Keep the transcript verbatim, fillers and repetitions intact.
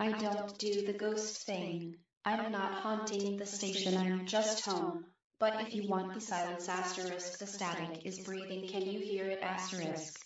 I don't do the ghost thing. I'm not haunting the station, I'm just home. But if you want the silence asterisk, the static is breathing, can you hear it asterisk?